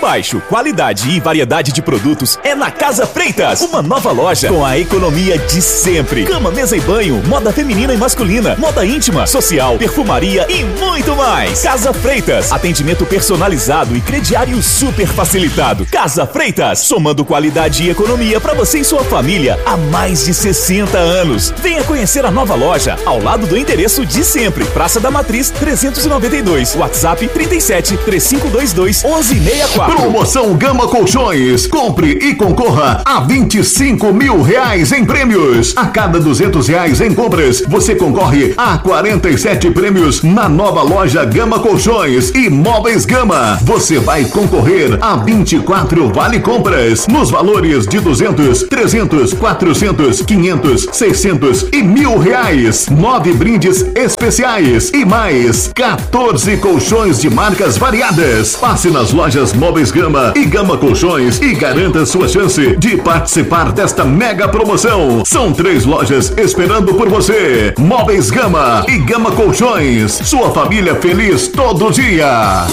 baixo, qualidade e variedade de produtos é na Casa Freitas. Uma nova loja com a economia de sempre. Cama, mesa e banho, moda feminina e masculina, moda íntima, social, perfumaria e muito mais. Casa Freitas, atendimento personalizado e crediário super facilitado. Casa Freitas, somando qualidade e economia para você e sua família há mais de 60 anos. Venha conhecer a nova loja ao lado do endereço de sempre. Praça da Matriz 392, WhatsApp 37 3522 1164. Promoção Gama Colchões. Compre e concorra a R$25 mil em prêmios. A cada R$200 em compras, você concorre a 47 prêmios na nova loja Gama Colchões e Móveis Gama. Você vai concorrer a 24 vale compras nos valores de 200, 300, 400, 500, 600 e R$1.000. 9 brindes especiais e mais 14 colchões de marcas variadas. Passe nas lojas Móveis Gama e Gama Colchões e garanta sua chance de participar desta mega promoção. São 3 lojas esperando por você. Móveis Gama e Gama Colchões. Sua família feliz todo dia.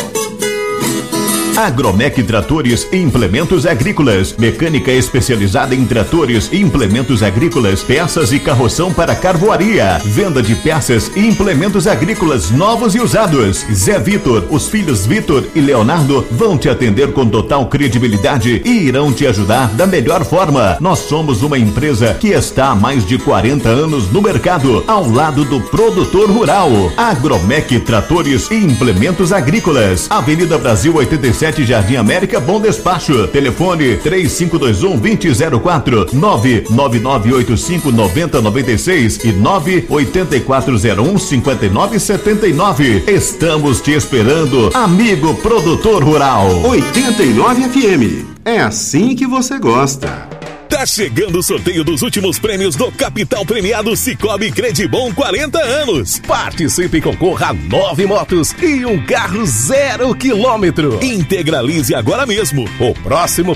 Agromec Tratores e Implementos Agrícolas. Mecânica especializada em tratores e implementos agrícolas, peças e carroção para carvoaria. Venda de peças e implementos agrícolas novos e usados. Zé Vitor, os filhos Vitor e Leonardo vão te atender com total credibilidade e irão te ajudar da melhor forma. Nós somos uma empresa que está há mais de 40 anos no mercado, ao lado do produtor rural. Agromec Tratores e Implementos Agrícolas. Avenida Brasil 87, Jardim América, Bom Despacho. Telefone 3521-2004, 99985-9096 e 98401-5979. Estamos te esperando, amigo produtor rural. 89 FM. É assim que você gosta. Tá chegando o sorteio dos últimos prêmios do Capital Premiado Sicoob Credibom 40 anos. Participe e concorra a 9 motos e um carro 0 km. Integralize agora mesmo. O próximo